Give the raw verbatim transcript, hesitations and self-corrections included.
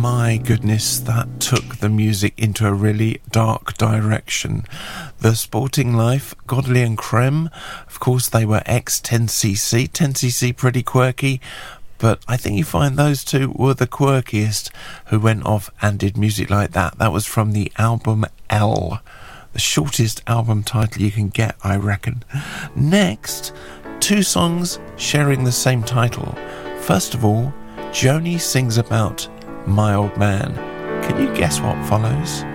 My goodness, that took the music into a really dark direction. The Sporting Life, Godley and Creme, of course they were ex ten C C. ten C C pretty quirky, but I think you find those two were the quirkiest who went off and did music like that. That was from the album L, the shortest album title you can get, I reckon. Next, two songs sharing the same title. First of all, Joni sings about My Old Man. Can you guess what follows?